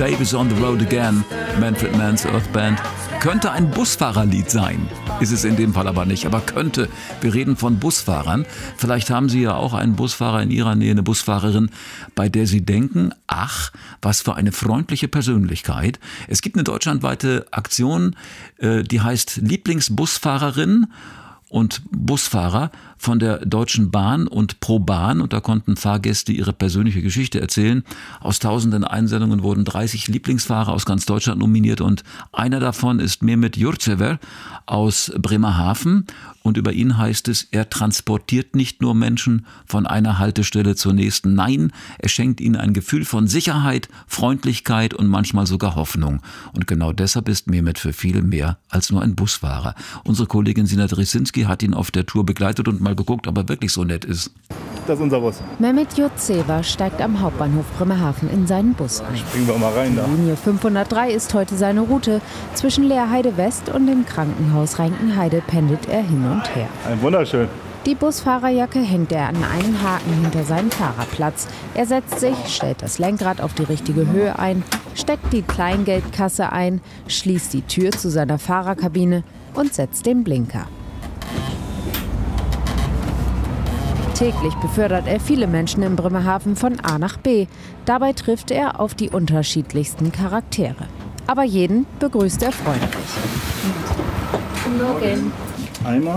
Davis on the Road Again, Manfred Mann's Earth Band. Könnte ein Busfahrerlied sein, ist es in dem Fall aber nicht, aber könnte. Wir reden von Busfahrern. Vielleicht haben Sie ja auch einen Busfahrer in Ihrer Nähe, eine Busfahrerin, bei der Sie denken, ach, was für eine freundliche Persönlichkeit. Es gibt eine deutschlandweite Aktion, die heißt Lieblingsbusfahrerin und Busfahrer von der Deutschen Bahn und ProBahn, und da konnten Fahrgäste ihre persönliche Geschichte erzählen. Aus tausenden Einsendungen wurden 30 Lieblingsfahrer aus ganz Deutschland nominiert und einer davon ist Mehmet Yurtsever aus Bremerhaven, und über ihn heißt es, er transportiert nicht nur Menschen von einer Haltestelle zur nächsten, nein, er schenkt ihnen ein Gefühl von Sicherheit, Freundlichkeit und manchmal sogar Hoffnung. Und genau deshalb ist Mehmet für viele mehr als nur ein Busfahrer. Unsere Kollegin Sina Dresinski hat ihn auf der Tour begleitet und mal geguckt, ob er wirklich so nett ist. Das ist unser Bus. Mehmet Yurtsever steigt am Hauptbahnhof Bremerhaven in seinen Bus ein. Springen wir mal rein da. Linie 503 ist heute seine Route. Zwischen Leerheide West und dem Krankenhaus Reinkenheide pendelt er hin und her. Ein wunderschön. Die Busfahrerjacke hängt er an einen Haken hinter seinen Fahrerplatz. Er setzt sich, stellt das Lenkrad auf die richtige Höhe ein, steckt die Kleingeldkasse ein, schließt die Tür zu seiner Fahrerkabine und setzt den Blinker. Täglich befördert er viele Menschen in Bremerhaven von A nach B. Dabei trifft er auf die unterschiedlichsten Charaktere. Aber jeden begrüßt er freundlich. Einmal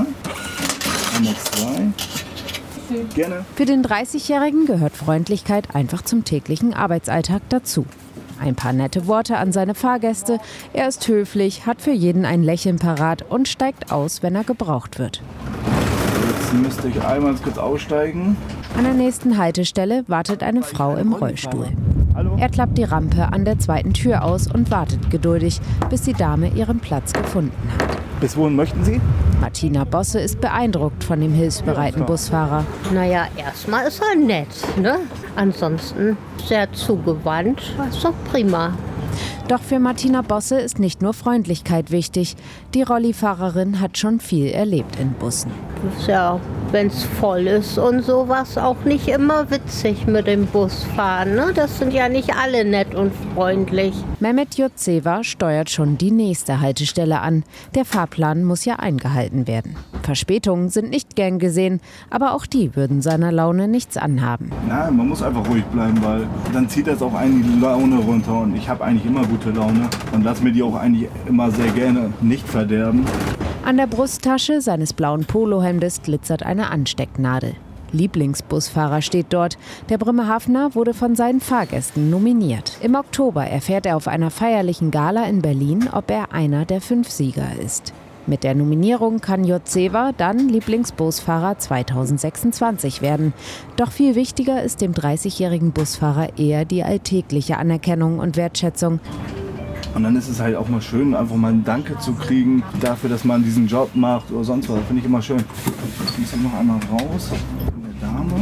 zwei. Gerne. Für den 30-Jährigen gehört Freundlichkeit einfach zum täglichen Arbeitsalltag dazu. Ein paar nette Worte an seine Fahrgäste. Er ist höflich, hat für jeden ein Lächeln parat und steigt aus, wenn er gebraucht wird. Jetzt müsste ich einmal kurz aussteigen. An der nächsten Haltestelle wartet eine Frau im Rollstuhl. Er klappt die Rampe an der zweiten Tür aus und wartet geduldig, bis die Dame ihren Platz gefunden hat. Bis wohin möchten Sie? Martina Bosse ist beeindruckt von dem hilfsbereiten Busfahrer. Naja, erstmal ist er nett, ne? Ansonsten sehr zugewandt. Ist doch prima. Doch für Martina Bosse ist nicht nur Freundlichkeit wichtig. Die Rollifahrerin hat schon viel erlebt in Bussen. Das ist ja, wenn es voll ist und sowas, auch nicht immer witzig mit dem Busfahren. Ne? Das sind ja nicht alle nett und freundlich. Mehmet Yurtsever steuert schon die nächste Haltestelle an. Der Fahrplan muss ja eingehalten werden. Verspätungen sind nicht gern gesehen, aber auch die würden seiner Laune nichts anhaben. Nein, man muss einfach ruhig bleiben, weil dann zieht das auch einen die Laune runter. Und ich habe eigentlich immer gute Laune und lasse mir die auch eigentlich immer sehr gerne nicht verderben. An der Brusttasche seines blauen Polohemdes glitzert eine Anstecknadel. Lieblingsbusfahrer steht dort. Der Bremerhavener wurde von seinen Fahrgästen nominiert. Im Oktober erfährt er auf einer feierlichen Gala in Berlin, ob er einer der 5 Sieger ist. Mit der Nominierung kann Yurtsever dann Lieblingsbusfahrer 2026 werden. Doch viel wichtiger ist dem 30-jährigen Busfahrer eher die alltägliche Anerkennung und Wertschätzung. Und dann ist es halt auch mal schön, einfach mal ein Danke zu kriegen dafür, dass man diesen Job macht oder sonst was. Finde ich immer schön. Jetzt muss ich noch einmal raus. Eine Dame.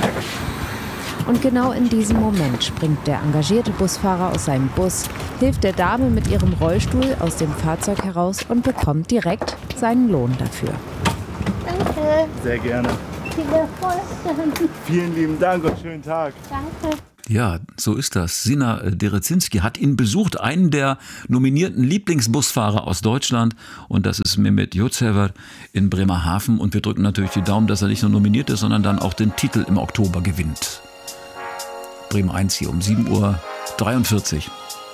Und genau in diesem Moment springt der engagierte Busfahrer aus seinem Bus, hilft der Dame mit ihrem Rollstuhl aus dem Fahrzeug heraus und bekommt direkt seinen Lohn dafür. Danke. Sehr gerne. Viel Erfolg. Vielen lieben Dank und schönen Tag. Danke. Ja, so ist das. Sina Dresinski hat ihn besucht, einen der nominierten Lieblingsbusfahrer aus Deutschland. Und das ist Mehmet Yurtsever in Bremerhaven. Und wir drücken natürlich die Daumen, dass er nicht nur nominiert ist, sondern dann auch den Titel im Oktober gewinnt. Bremen 1 hier um 7:43 Uhr.